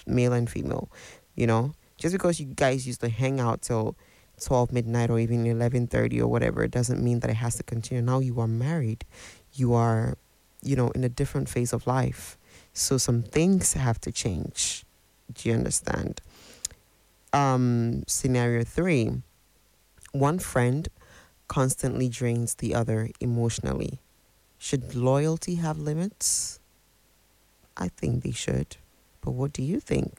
male and female, you know. Just because you guys used to hang out till 12 midnight or even 11:30 or whatever, it doesn't mean that it has to continue. Now you are married. You are, in a different phase of life. So some things have to change. Do you understand? Scenario 3. One friend constantly drains the other emotionally. Should loyalty have limits? I think they should. But what do you think?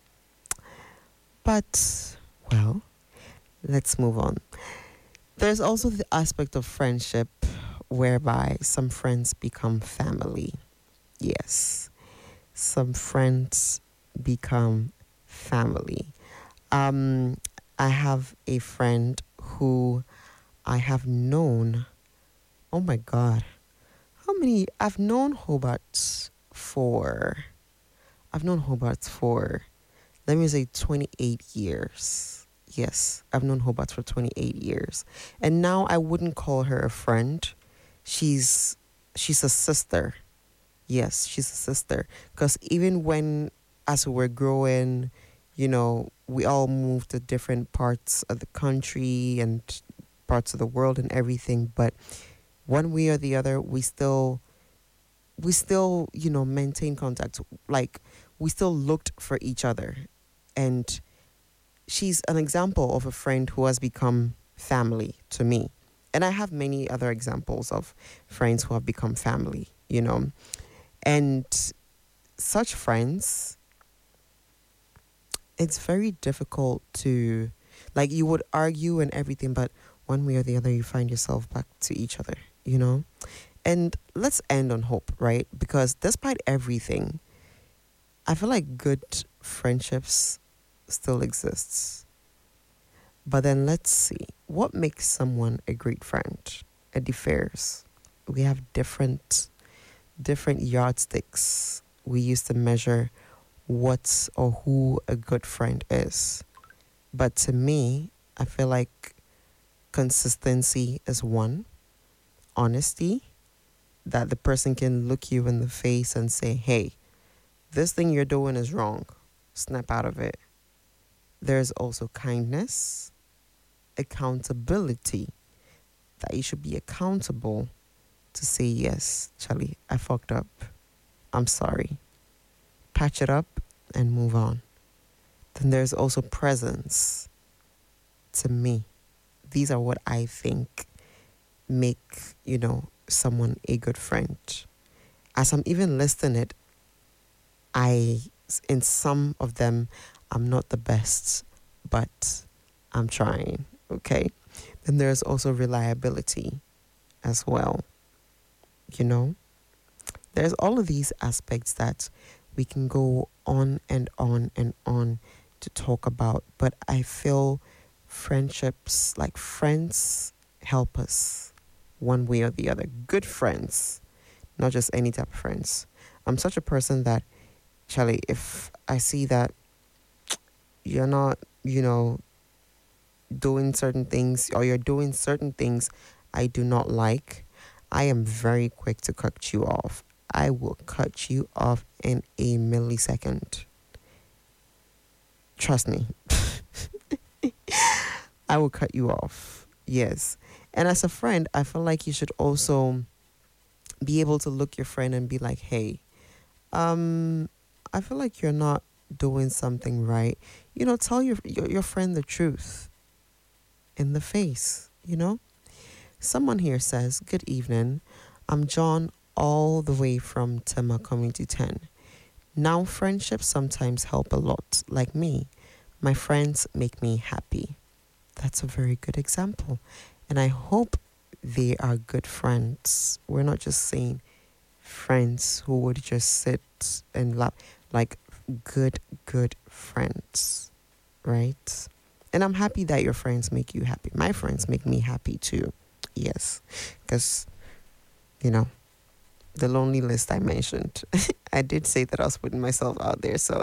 But, well, let's move on. There's also the aspect of friendship whereby some friends become family. Yes, some friends become family. Um, I have a friend who I have known. Oh my God, how many? I've known Hobart for, let me say, 28 years. Yes, I've known Hobart for 28 years. And now I wouldn't call her a friend. She's she's a sister. Yes, she's a sister. Because even when, as we were growing, we all moved to different parts of the country and parts of the world and everything. But one way or the other, we still maintain contact. Like, we still looked for each other. And she's an example of a friend who has become family to me. And I have many other examples of friends who have become family. And such friends, it's very difficult to, like, you would argue and everything, but one way or the other, you find yourself back to each other. And let's end on hope, right? Because despite everything, I feel like good friendships still exists. But then let's see, what makes someone a great friend? It differs. We have different yardsticks we use to measure what or who a good friend is. But to me, I feel like consistency is one, honesty, that the person can look you in the face and say, hey, this thing you're doing is wrong. Snap out of it. There's also kindness, accountability, that you should be accountable to say, yes, Charlie, I fucked up. I'm sorry. Patch it up and move on. Then there's also presence. To me, these are what I think make, someone a good friend. As I'm even listing it, in some of them, I'm not the best, but I'm trying, okay? Then there's also reliability as well, you know? There's all of these aspects that we can go on and on and on to talk about, but I feel friendships, like friends, help us one way or the other. Good friends, not just any type of friends. I'm such a person that, Charlie, if I see that you're not, doing certain things, or you're doing certain things I do not like, I am very quick to cut you off. I will cut you off in a millisecond. Trust me. I will cut you off. Yes. And as a friend, I feel like you should also be able to look your friend and be like, hey, I feel like you're not doing something right. Tell your friend the truth in the face. Someone here says, good evening. I'm John, all the way from Tema Community 10. Now, friendships sometimes help a lot. Like me, my friends make me happy. That's a very good example. And I hope they are good friends. We're not just saying friends who would just sit and laugh. Like good friends, right? And I'm happy that your friends make you happy. My friends make me happy too. Yes. Because, the lonely list I mentioned, I did say that I was putting myself out there. So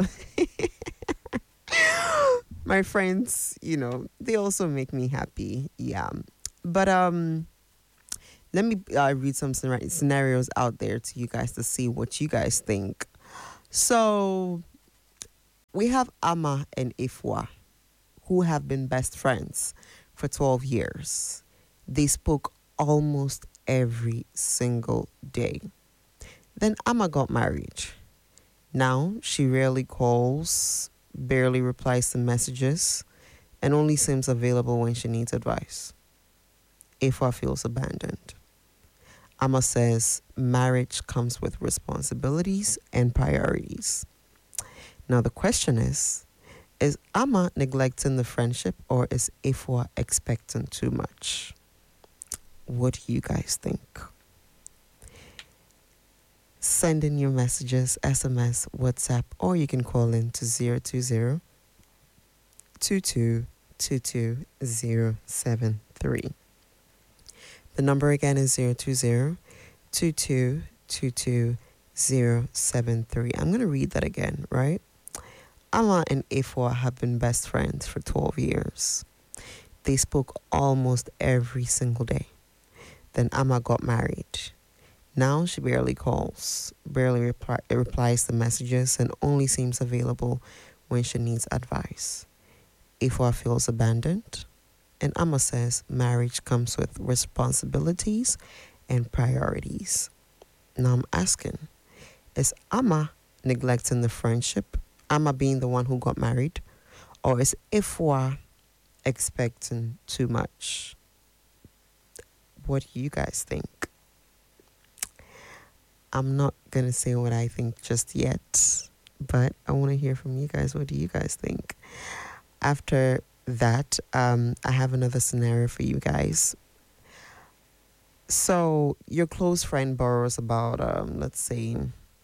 my friends, they also make me happy. Yeah. But let me read some scenarios out there to you guys to see what you guys think. So we have Ama and Ifwa, who have been best friends for 12 years. They spoke almost every single day. Then Ama got married. Now she rarely calls, barely replies to messages, and only seems available when she needs advice. Ifwa feels abandoned. Ama says marriage comes with responsibilities and priorities. Now the question is Ama neglecting the friendship or is Ifwa expecting too much? What do you guys think? Send in your messages, SMS, WhatsApp, or you can call in to 020 2222073. The number again is 020 2222073. I'm going to read that again, right? Ama and Ifwa have been best friends for 12 years. They spoke almost every single day. Then Ama got married. Now she barely calls, barely replies to messages, and only seems available when she needs advice. Ifwa feels abandoned, and Ama says marriage comes with responsibilities and priorities. Now I'm asking, is Ama neglecting the friendship, Ama being the one who got married, or is Ifwa expecting too much? What do you guys think? I'm not going to say what I think just yet, but I want to hear from you guys. What do you guys think? After that, I have another scenario for you guys. So your close friend borrows about, let's say,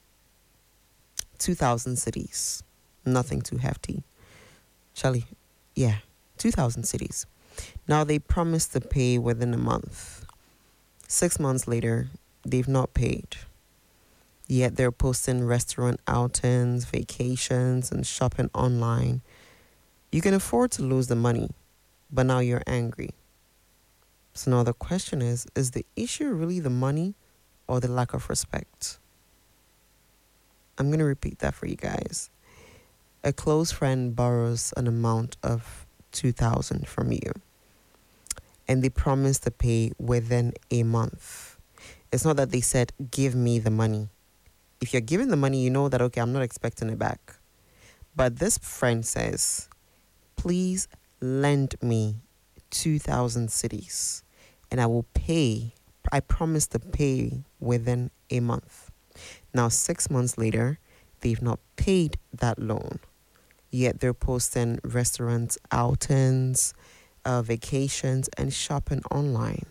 2,000 cities. Nothing too hefty. Shelly, yeah, 2,000 cities. Now they promise to pay within a month. 6 months later, they've not paid. Yet they're posting restaurant outings, vacations, and shopping online. You can afford to lose the money, but now you're angry. So now the question is the issue really the money or the lack of respect? I'm going to repeat that for you guys. A close friend borrows an amount of 2,000 from you, and they promise to pay within a month. It's not that they said, give me the money. If you're giving the money, you know that, okay, I'm not expecting it back. But this friend says, please lend me 2,000 cities and I will pay. I promise to pay within a month. Now, 6 months later, they've not paid that loan. Yet they're posting restaurants, outings, vacations, and shopping online.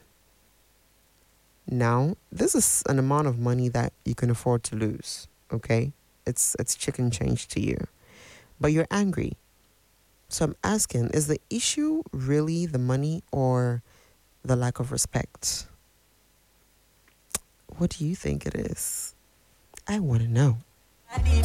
Now, this is an amount of money that you can afford to lose, okay? It's chicken change to you. But you're angry. So I'm asking, is the issue really the money or the lack of respect? What do you think it is? I want to know.